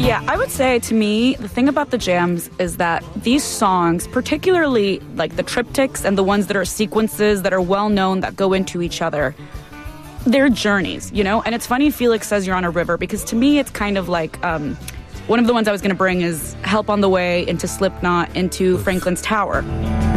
Yeah, I would say to me, the thing about the jams is that these songs, particularly like the triptychs and the ones that are sequences that are well known that go into each other, they're journeys, you know? And it's funny Felix says you're on a river, because to me it's kind of like, one of the ones I was going to bring is Help on the Way, into Slipknot, into Franklin's Tower.